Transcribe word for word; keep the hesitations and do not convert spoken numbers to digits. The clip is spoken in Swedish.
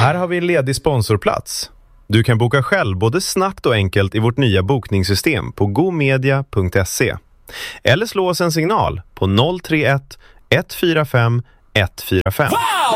Här har vi en ledig sponsorplats. Du kan boka själv både snabbt och enkelt i vårt nya bokningssystem på gomedia punkt se. Eller slå oss en signal på noll tre ett ett fyra fem ett fyra fem.